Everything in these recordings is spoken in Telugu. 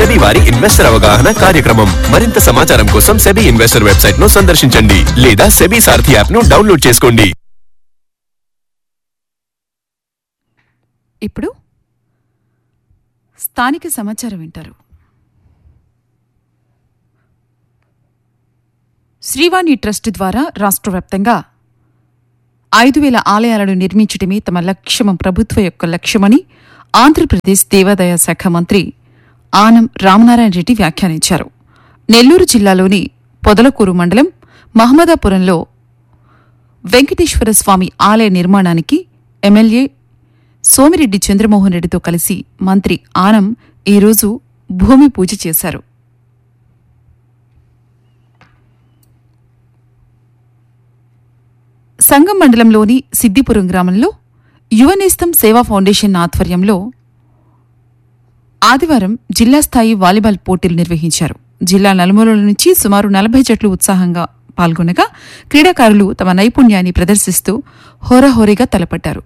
సెబీ వారి ఇన్వెస్టర్ అవగాహన కార్యక్రమం. మరింత సమాచారం కోసం సెబీ ఇన్వెస్టర్ వెబ్సైట్ ను సందర్శించండి లేదా సెబీ సారథి యాప్ ను డౌన్లోడ్ చేసుకోండి. ఇప్పుడు స్థానిక సమాచారం వింటారు. శ్రీవాణి ట్రస్ట్ ద్వారా రాష్ట్ర వ్యాప్తంగా 5,000 ఆలయాలను నిర్మించడమే తమ లక్ష్యం, ప్రభుత్వ యొక్క లక్ష్యమని ఆంధ్రప్రదేశ్ దేవాదాయ శాఖ మంత్రి ఆనం రామనారాయణ రెడ్డి వ్యాఖ్యానించారు. నెల్లూరు జిల్లాలోని పొదలకూరు మండలం మహమ్మదాపురంలో వెంకటేశ్వర స్వామి ఆలయ నిర్మాణానికి ఎమ్మెల్యే సోమిరెడ్డి చంద్రమోహన్ రెడ్డితో కలిసి మంత్రి ఆనం ఈరోజు భూమి పూజ చేశారు. సంగం మండలంలోని సిద్దిపురం గ్రామంలో యువనేస్తం సేవా ఫౌండేషన్ ఆధ్వర్యంలో ఆదివారం జిల్లా స్థాయి వాలీబాల్ పోటీలు నిర్వహించారు. జిల్లా నలుమూలల నుంచి సుమారు 40 జట్లు ఉత్సాహంగా పాల్గొనగా క్రీడాకారులు తమ నైపుణ్యాన్ని ప్రదర్శిస్తూ హోరాహోరీగా తలపడ్డారు.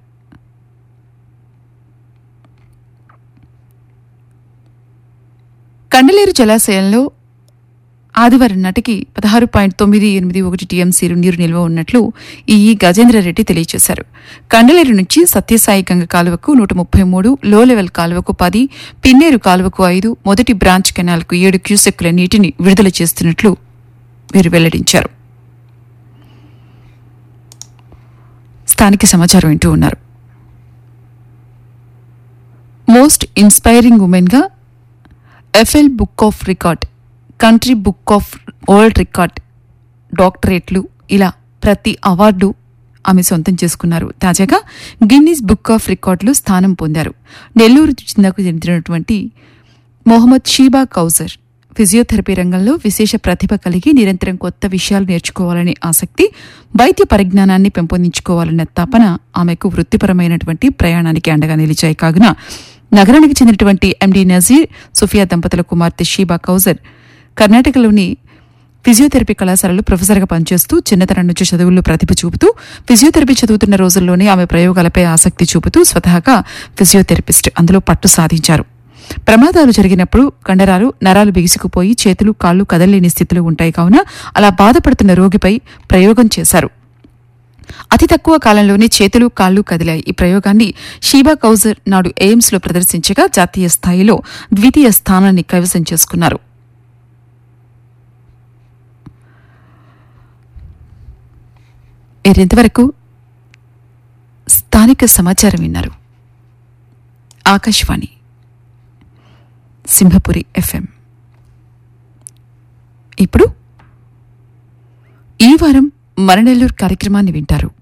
కండలేరు జలాశయంలో ఆదివారం నాటికి 16.981 టీఎంసీలు నీరు నిల్వ ఉన్నట్లు ఈ గజేంద్రరెడ్డి తెలియజేశారు. కండలేరు నుంచి సత్యసాయి గంగ కాలువకు 133, లో లెవెల్ కాలువకు 10, పిన్నేరు కాలువకు 5, మొదటి బ్రాంచ్ కెనాల్కు 7 క్యూసెక్కుల నీటిని విడుదల చేస్తున్నట్లు వీరు వెల్లడించారు. స్థానిక సమాచారం వింటూ ఉన్నారు. Most inspiring ఉమెన్గా FL book of record, country book of world record, డాక్టరేట్లు ఇలా ప్రతి అవార్డు ఆమె సొంతం చేసుకున్నారు. తాజాగా గిన్నీస్ బుక్ ఆఫ్ రికార్డులో స్థానం పొందారు. నెల్లూరు జిల్లాకు చెందినటువంటి మొహమ్మద్ షీబా కౌజర్ ఫిజియోథెరపీ రంగంలో విశేష ప్రతిభ కలిగి నిరంతరం కొత్త విషయాలు నేర్చుకోవాలనే ఆసక్తి, వైద్య పరిజ్ఞానాన్ని పెంపొందించుకోవాలన్న తపన ఆమెకు వృత్తిపరమైనటువంటి ప్రయాణానికి అండగా నిలిచాయి. కావున నగరానికి చెందినటువంటి ఎండి నజీర్ సుఫియా దంపతుల కుమార్తె షీబా కౌజర్ కర్ణాటకలోని ఫిజియోథెరపీ కళాశాలలో ప్రొఫెసర్గా పనిచేస్తూ చిన్నతనం నుంచి చదువుల్లో ప్రతిభ చూపుతూ ఫిజియోథెరపీ చదువుతున్న రోజుల్లోనే ఆమె ప్రయోగాలపై ఆసక్తి చూపుతూ స్వతహాగా ఫిజియోథెరపిస్ట్, అందులో పట్టు సాధించారు. ప్రమాదాలు జరిగినప్పుడు కండరాలు, నరాలు బిగుసుకుపోయి చేతులు, కాళ్లు కదలలేని స్థితిలో ఉంటాయి. కావున అలా బాధపడుతున్న రోగిపై ప్రయోగం చేశారు. అతి తక్కువ కాలంలోనే చేతులు, కాళ్లు కదిలాయి. ఈ ప్రయోగాన్ని షీబా కౌజర్ నాడు ఎయిమ్స్లో ప్రదర్శించగా జాతీయ స్థాయిలో ద్వితీయ స్థానాన్ని కైవసం చేసుకున్నారు. మీరింతవరకు స్థానిక సమాచారం విన్నారు. ఆకాశవాణి సింహపురి ఎఫ్ఎం. ఇప్పుడు ఈ వారం మన నెల్లూరు కార్యక్రమాన్ని వింటారు.